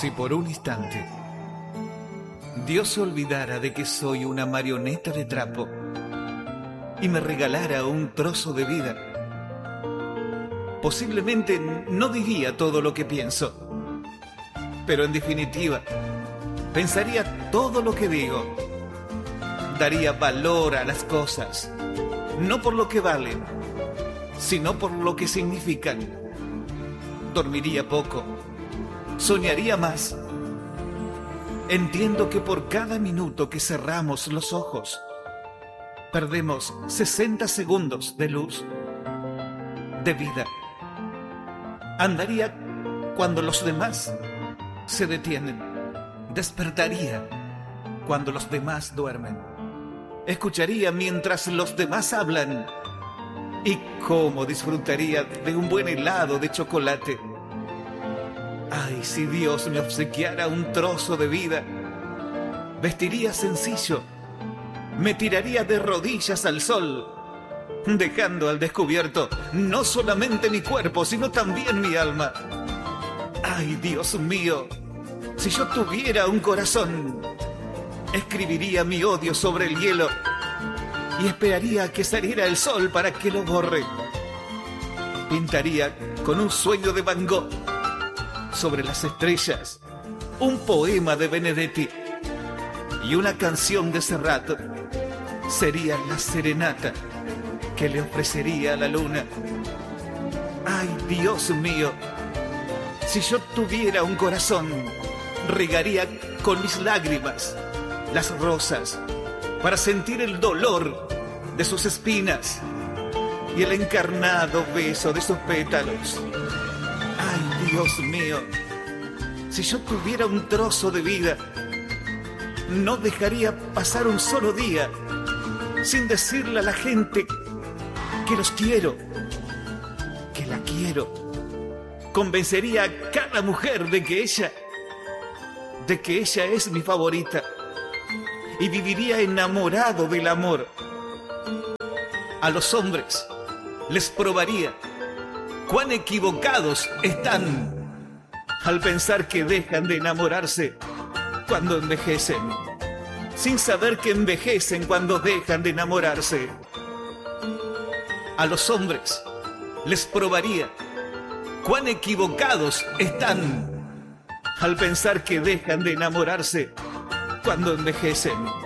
Si por un instante Dios se olvidara de que soy una marioneta de trapo y me regalara un trozo de vida, posiblemente no diría todo lo que pienso, pero en definitiva pensaría todo lo que digo. Daría valor a las cosas, no por lo que valen, sino por lo que significan. Dormiría poco, soñaría más. Entiendo que por cada minuto que cerramos los ojos, perdemos 60 segundos de luz, de vida. Andaría cuando los demás se detienen. Despertaría cuando los demás duermen. Escucharía mientras los demás hablan. Y cómo disfrutaría de un buen helado de chocolate. Ay, si Dios me obsequiara un trozo de vida, vestiría sencillo, me tiraría de rodillas al sol, dejando al descubierto no solamente mi cuerpo, sino también mi alma. Ay, Dios mío, si yo tuviera un corazón, escribiría mi odio sobre el hielo y esperaría a que saliera el sol para que lo borre. Pintaría con un sueño de Van Gogh sobre las estrellas un poema de Benedetti, y una canción de Serrat sería la serenata que le ofrecería a la luna. Ay, Dios mío, si yo tuviera un corazón, regaría con mis lágrimas las rosas para sentir el dolor de sus espinas y el encarnado beso de sus pétalos. Ay, Dios mío, si yo tuviera un trozo de vida, no dejaría pasar un solo día sin decirle a la gente que los quiero, que la quiero. Convencería a cada mujer de que ella es mi favorita, y viviría enamorado del amor. A los hombres les probaría cuán equivocados están al pensar que dejan de enamorarse cuando envejecen, sin saber que envejecen cuando dejan de enamorarse. A los hombres les probaría cuán equivocados están al pensar que dejan de enamorarse cuando envejecen.